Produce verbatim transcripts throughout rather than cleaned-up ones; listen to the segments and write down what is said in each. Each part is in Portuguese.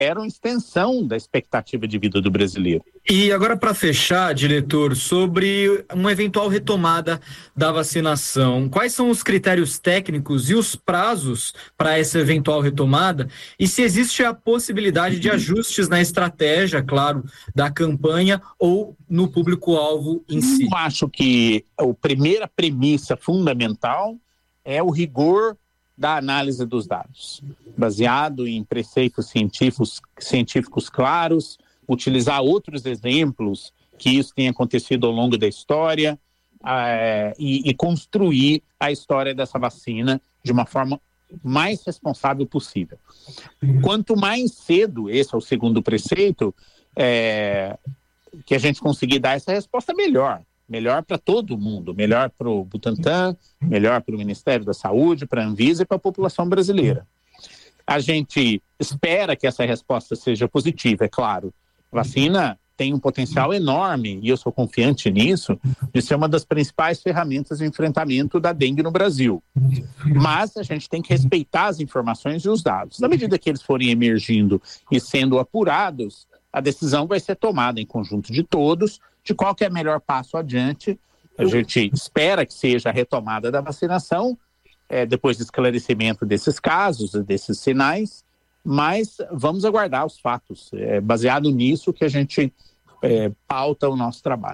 esperam extensão da expectativa de vida do brasileiro. E agora, para fechar, diretor, sobre uma eventual retomada da vacinação, quais são os critérios técnicos e os prazos para essa eventual retomada? E se existe a possibilidade de ajustes na estratégia, claro, da campanha ou no público-alvo em si? Eu acho que a primeira premissa fundamental é o rigor da análise dos dados, baseado em preceitos científicos, científicos claros, utilizar outros exemplos que isso tenha acontecido ao longo da história uh, e, e construir a história dessa vacina de uma forma mais responsável possível. Quanto mais cedo, esse é o segundo preceito, é, que a gente conseguir dar essa resposta, melhor. Melhor para todo mundo, melhor para o Butantan, melhor para o Ministério da Saúde, para a Anvisa e para a população brasileira. A gente espera que essa resposta seja positiva, é claro. A vacina tem um potencial enorme, e eu sou confiante nisso, de ser uma das principais ferramentas de enfrentamento da dengue no Brasil. Mas a gente tem que respeitar as informações e os dados. Na medida que eles forem emergindo e sendo apurados, a decisão vai ser tomada em conjunto de todos, de qual que é o melhor passo adiante. A gente espera que seja a retomada da vacinação, é, depois do esclarecimento desses casos, desses sinais, mas vamos aguardar os fatos. É baseado nisso que a gente é, pauta o nosso trabalho.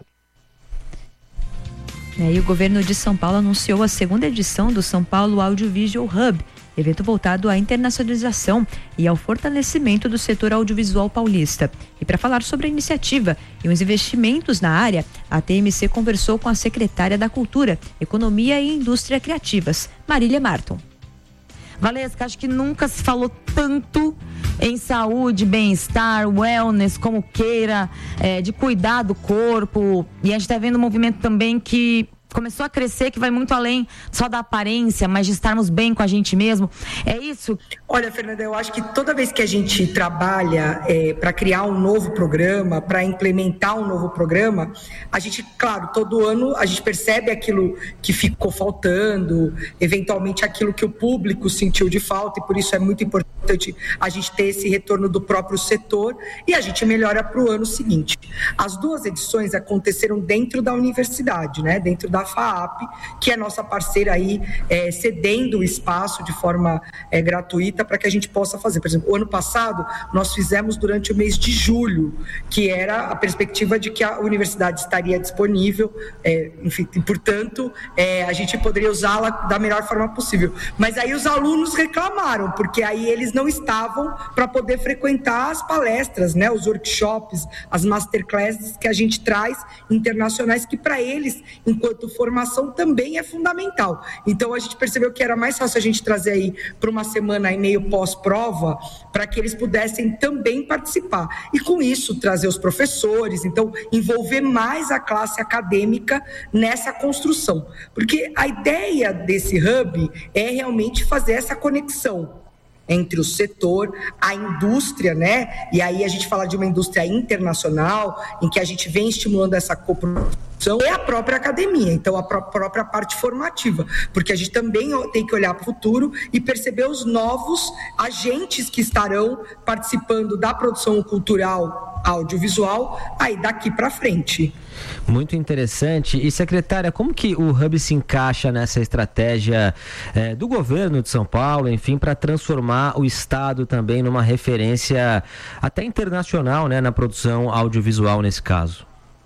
É, e o governo de São Paulo anunciou a segunda edição do São Paulo Audiovisual Hub, evento voltado à internacionalização e ao fortalecimento do setor audiovisual paulista. E para falar sobre a iniciativa e os investimentos na área, a T M C conversou com a secretária da Cultura, Economia e Indústria Criativas, Marília Marton. Valesca, acho que nunca se falou tanto em saúde, bem-estar, wellness, como queira, é, de cuidar do corpo. E a gente está vendo um movimento também que começou a crescer, que vai muito além só da aparência, mas de estarmos bem com a gente mesmo. É isso? Olha, Fernanda, eu acho que toda vez que a gente trabalha é, para criar um novo programa, para implementar um novo programa, a gente, claro, todo ano a gente percebe aquilo que ficou faltando, eventualmente aquilo que o público sentiu de falta, e por isso é muito importante a gente ter esse retorno do próprio setor, e a gente melhora para o ano seguinte. As duas edições aconteceram dentro da universidade, né? Dentro da FAAP, que é nossa parceira aí, é, cedendo o espaço de forma é, gratuita para que a gente possa fazer. Por exemplo, o ano passado nós fizemos durante o mês de julho, que era a perspectiva de que a universidade estaria disponível, é, enfim, e, portanto, é, a gente poderia usá-la da melhor forma possível. Mas aí os alunos reclamaram, porque aí eles não estavam para poder frequentar as palestras, né, os workshops, as masterclasses que a gente traz internacionais, que para eles, enquanto formação, também é fundamental. Então a gente percebeu que era mais fácil a gente trazer aí para uma semana e meio pós-prova, para que eles pudessem também participar. E com isso trazer os professores, então envolver mais a classe acadêmica nessa construção. Porque a ideia desse hub é realmente fazer essa conexão entre o setor, a indústria, né? E aí a gente fala de uma indústria internacional, em que a gente vem estimulando essa coprodução, e a própria academia, então a pró- própria parte formativa, porque a gente também tem que olhar para o futuro e perceber os novos agentes que estarão participando da produção cultural audiovisual aí daqui para frente. Muito interessante. E, secretária, como que o Hub se encaixa nessa estratégia eh, do governo de São Paulo, enfim, para transformar o estado também numa referência até internacional, né, na produção audiovisual nesse caso?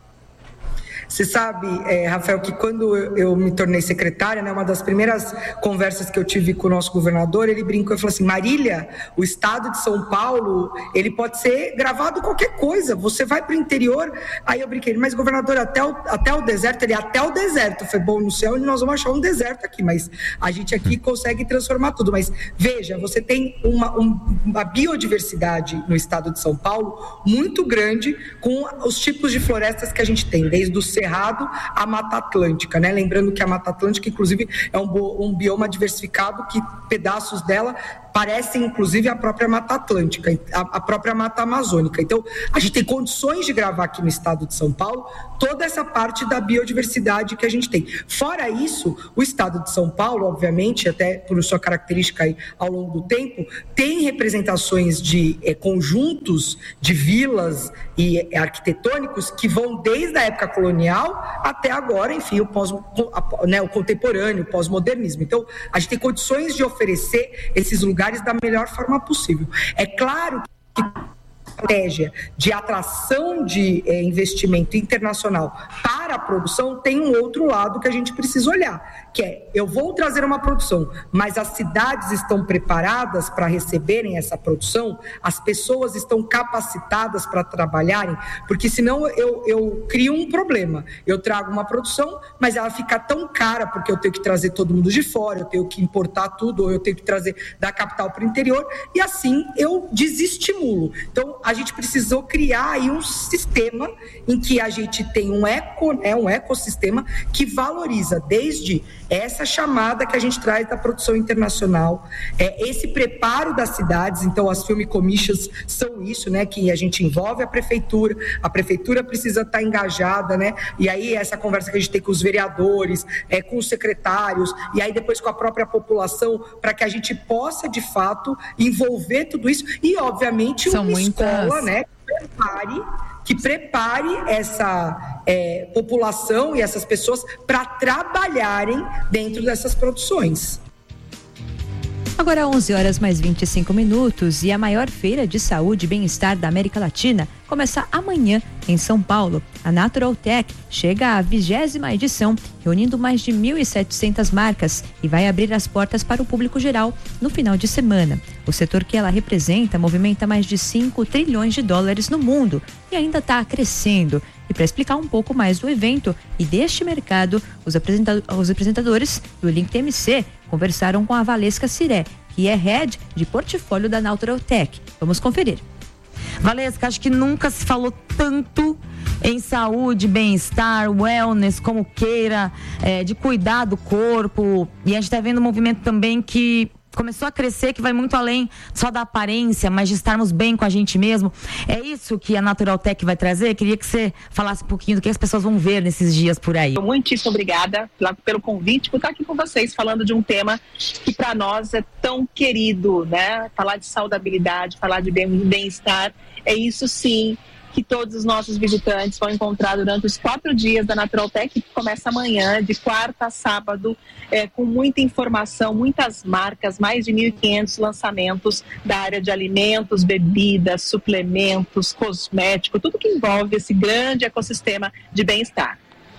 Você sabe, é, Rafael, que quando eu, eu me tornei secretária, né, uma das primeiras conversas que eu tive com o nosso governador, ele brincou e falou assim: Marília, o estado de São Paulo, ele pode ser gravado qualquer coisa, você vai para o interior. Aí eu brinquei, mas governador, até o, até o deserto? Ele, até o deserto. Eu falei, bom, no céu nós vamos achar um deserto aqui, mas a gente aqui consegue transformar tudo. Mas veja, você tem uma, um, uma biodiversidade no estado de São Paulo muito grande, com os tipos de florestas que a gente tem, desde o Cerrado à Mata Atlântica, né? Lembrando que a Mata Atlântica, inclusive, é um, um bioma diversificado, que pedaços dela parecem inclusive a própria Mata Atlântica, a, a própria Mata Amazônica. Então, a gente tem condições de gravar aqui no estado de São Paulo toda essa parte da biodiversidade que a gente tem. Fora isso, o estado de São Paulo, obviamente, até por sua característica aí ao longo do tempo, tem representações de é, conjuntos de vilas e é, arquitetônicos que vão desde a época colonial até agora, enfim, o, pós, né, o contemporâneo, o pós-modernismo. Então, a gente tem condições de oferecer esses lugares da melhor forma possível. É claro que estratégia de atração de é, investimento internacional para a produção tem um outro lado que a gente precisa olhar, que é, eu vou trazer uma produção, mas as cidades estão preparadas para receberem essa produção, as pessoas estão capacitadas para trabalharem, porque senão eu, eu crio um problema, eu trago uma produção, mas ela fica tão cara, porque eu tenho que trazer todo mundo de fora, eu tenho que importar tudo, ou eu tenho que trazer da capital para o interior, e assim eu desestimulo. Então, a gente precisou criar aí um sistema em que a gente tem um, eco, né, um ecossistema que valoriza desde essa chamada que a gente traz da produção internacional, é, esse preparo das cidades. Então as Film Commissions são isso, né, que a gente envolve a prefeitura, a prefeitura precisa estar engajada, né, e aí essa conversa que a gente tem com os vereadores, é, com os secretários, e aí depois com a própria população, para que a gente possa de fato envolver tudo isso, e obviamente são uma muitas... escola, né, que prepare que prepare essa é, população e essas pessoas para trabalharem dentro dessas produções. Agora onze horas mais vinte e cinco minutos e a maior feira de saúde e bem-estar da América Latina começa amanhã em São Paulo. A Natural Tech chega à vigésima edição, reunindo mais de mil e setecentas marcas e vai abrir as portas para o público geral no final de semana. O setor que ela representa movimenta mais de cinco trilhões de dólares no mundo e ainda está crescendo. E para explicar um pouco mais do evento e deste mercado, os, apresenta- os apresentadores do Link T M C conversaram com a Valesca Ciré, que é head de portfólio da Natural Tech. Vamos conferir. Valesca, acho que nunca se falou tanto em saúde, bem-estar, wellness, como queira, é, de cuidar do corpo. E a gente está vendo um movimento também que começou a crescer, que vai muito além só da aparência, mas de estarmos bem com a gente mesmo. É isso que a Natural Tech vai trazer? Queria que você falasse um pouquinho do que as pessoas vão ver nesses dias por aí. Muitíssimo obrigada pelo convite, por estar aqui com vocês, falando de um tema que para nós é tão querido, né? Falar de saudabilidade, falar de bem-estar, é isso sim que todos os nossos visitantes vão encontrar durante os quatro dias da Natural Tech, que começa amanhã, de quarta a sábado, é, com muita informação, muitas marcas, mais de mil e quinhentos lançamentos da área de alimentos, bebidas, suplementos, cosmético, tudo que envolve esse grande ecossistema de bem-estar.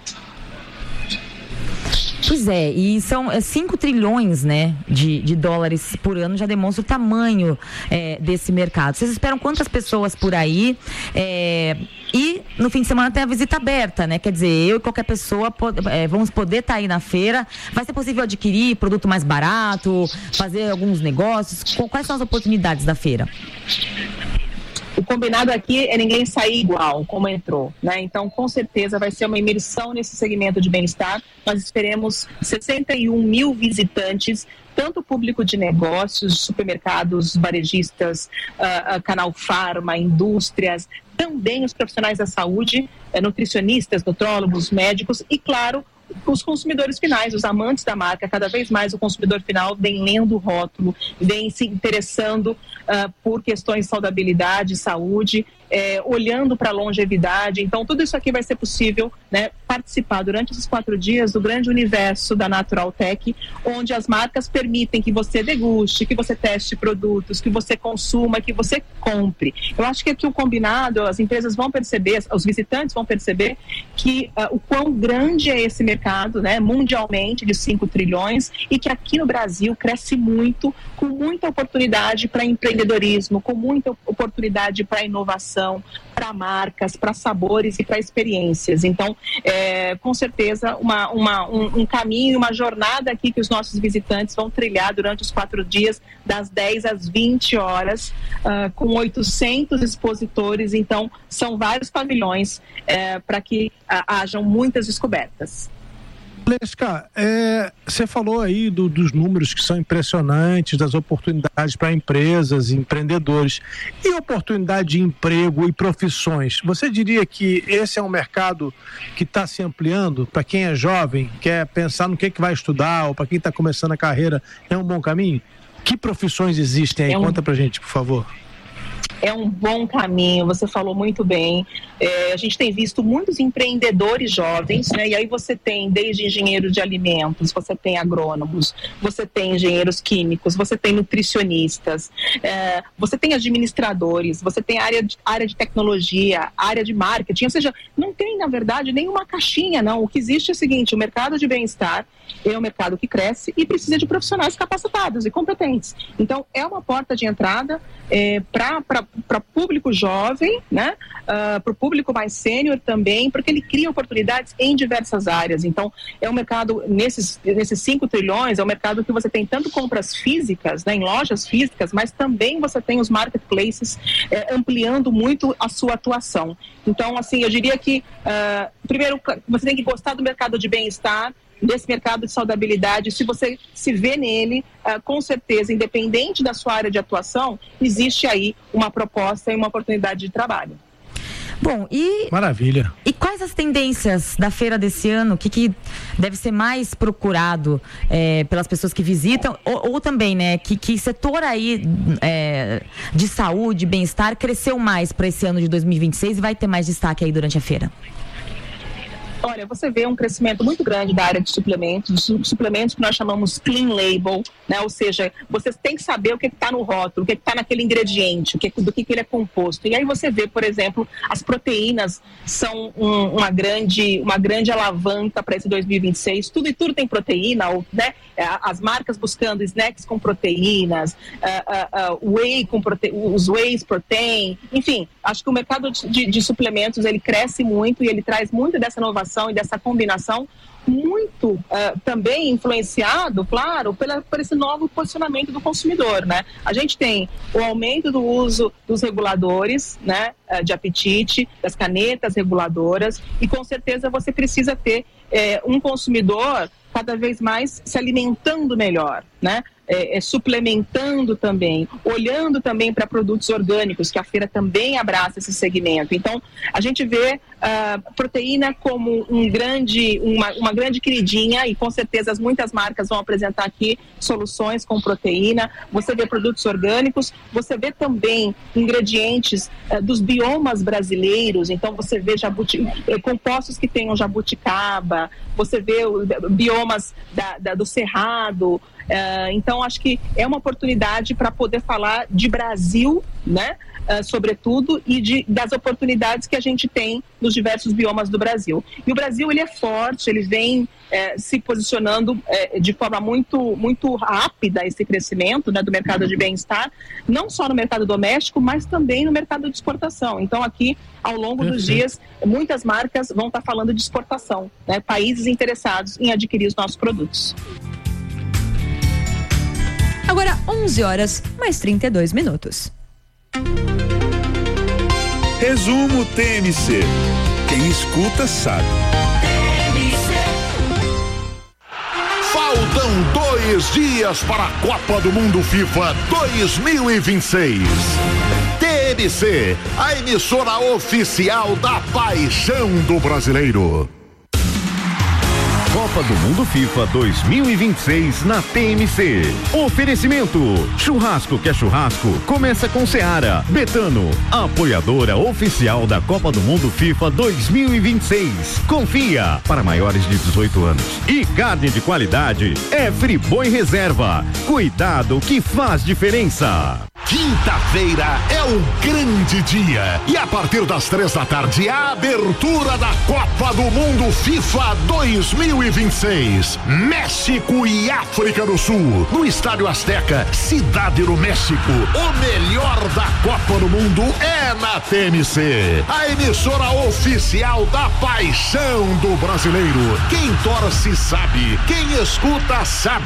Pois é, e são cinco trilhões, né, de, de dólares por ano, já demonstra o tamanho é, desse mercado. Vocês esperam quantas pessoas por aí? É, e no fim de semana tem a visita aberta, né? Quer dizer, eu e qualquer pessoa pode, é, vamos poder estar aí na feira. Vai ser possível adquirir produto mais barato, fazer alguns negócios? Quais são as oportunidades da feira? O combinado aqui é ninguém sair igual, como entrou, né? Então, com certeza, vai ser uma imersão nesse segmento de bem-estar. Nós esperamos sessenta e um mil visitantes, tanto público de negócios, supermercados, varejistas, uh, uh, canal farma, indústrias, também os profissionais da saúde, uh, nutricionistas, nutrólogos, médicos e, claro, os consumidores finais, os amantes da marca. Cada vez mais o consumidor final vem lendo o rótulo, vem se interessando uh, por questões de saudabilidade, saúde, eh, olhando para a longevidade. Então, tudo isso aqui vai ser possível, né, participar durante esses quatro dias do grande universo da Natural Tech, onde as marcas permitem que você deguste, que você teste produtos, que você consuma, que você compre. Eu acho que aqui o combinado, as empresas vão perceber, os visitantes vão perceber que uh, o quão grande é esse mercado, né, mundialmente, de cinco trilhões, e que aqui no Brasil cresce muito, com muita oportunidade para empreendedorismo, com muita oportunidade para inovação, para marcas, para sabores e para experiências. Então, é, com certeza, uma, uma, um, um caminho, uma jornada aqui que os nossos visitantes vão trilhar durante os quatro dias, das dez às vinte horas, uh, com oitocentos expositores. Então, são vários pavilhões é, para que uh, hajam muitas descobertas. Lesca, é, você falou aí do, dos números que são impressionantes, das oportunidades para empresas e empreendedores. E oportunidade de emprego e profissões? Você diria que esse é um mercado que está se ampliando? Para quem é jovem, quer pensar no que, que vai estudar, ou para quem está começando a carreira, é um bom caminho? Que profissões existem aí? É um... Conta pra gente, por favor. É um bom caminho, você falou muito bem. É, a gente tem visto muitos empreendedores jovens, né? E aí você tem desde engenheiros de alimentos, você tem agrônomos, você tem engenheiros químicos, você tem nutricionistas, é, você tem administradores, você tem área de, área de tecnologia, área de marketing, ou seja, não tem, na verdade, nenhuma caixinha, não. O que existe é o seguinte: o mercado de bem-estar é um mercado que cresce e precisa de profissionais capacitados e competentes. Então, é uma porta de entrada é, para público jovem, né? Uh, para o público mais sênior também, porque ele cria oportunidades em diversas áreas. Então, é um mercado, nesses, nesses cinco trilhões, é um mercado que você tem tanto compras físicas, né, em lojas físicas, mas também você tem os marketplaces é, ampliando muito a sua atuação. Então, assim, eu diria que, uh, primeiro, você tem que gostar do mercado de bem-estar, desse mercado de saudabilidade. Se você se vê nele, uh, com certeza, independente da sua área de atuação, existe aí uma proposta e uma oportunidade de trabalho. Bom, e... Maravilha. E quais as tendências da feira desse ano? O que, que deve ser mais procurado é, pelas pessoas que visitam? Ou, ou também, né, que, que setor aí é, de saúde, bem-estar cresceu mais para esse ano de dois mil e vinte e seis e vai ter mais destaque aí durante a feira? Olha, você vê um crescimento muito grande da área de suplementos, suplementos que nós chamamos clean label, né? Ou seja, você tem que saber o que está no rótulo, o que está naquele ingrediente, o que, do que, que ele é composto. E aí você vê, por exemplo, as proteínas são um, uma, grande, uma grande alavanca para esse dois mil e vinte e seis. Tudo e tudo tem proteína, ou, né? As marcas buscando snacks com proteínas, uh, uh, uh, whey com prote... os whey's protein, enfim, acho que o mercado de, de suplementos ele cresce muito e ele traz muito dessa inovação e dessa combinação, muito uh, também influenciado, claro, pela, por esse novo posicionamento do consumidor, né? A gente tem o aumento do uso dos reguladores, né, uh, de apetite, das canetas reguladoras, e com certeza você precisa ter uh, um consumidor cada vez mais se alimentando melhor, né? É, é, suplementando também, olhando também para produtos orgânicos, que a feira também abraça esse segmento. Então, a gente vê a uh, proteína como um grande, uma, uma grande queridinha, e com certeza as muitas marcas vão apresentar aqui soluções com proteína. Você vê produtos orgânicos, você vê também ingredientes uh, dos biomas brasileiros. Então, você vê jabuti, eh, compostos que tenham jabuticaba, você vê o, biomas da, da, do Cerrado. Uh, então, acho que é uma oportunidade para poder falar de Brasil, né? Uh, sobretudo, e de, das oportunidades que a gente tem nos diversos biomas do Brasil. E o Brasil, ele é forte, ele vem eh, se posicionando eh, de forma muito, muito rápida, esse crescimento, né, do mercado de bem-estar, não só no mercado doméstico, mas também no mercado de exportação. Então, aqui, ao longo dos dias, muitas marcas vão estar falando de exportação, né, países interessados em adquirir os nossos produtos. Agora onze horas, mais trinta e dois minutos. Resumo T M C. Quem escuta sabe. Faltam dois dias para a Copa do Mundo FIFA dois mil e vinte e seis. T M C, a emissora oficial da paixão do brasileiro. Copa do Mundo FIFA dois mil e vinte e seis na T M C. Oferecimento: churrasco que é churrasco, começa com Seara. Betano, apoiadora oficial da Copa do Mundo FIFA dois mil e vinte e seis. Confia, para maiores de dezoito anos. E carne de qualidade é Friboi Reserva. Cuidado que faz diferença. Quinta-feira é o grande dia e a partir das três da tarde a abertura da Copa do Mundo FIFA dois mil e vinte e seis, México e África do Sul, no Estádio Azteca, Cidade do México. O melhor da Copa do Mundo é na T M C, a emissora oficial da paixão do brasileiro. Quem torce sabe, quem escuta sabe.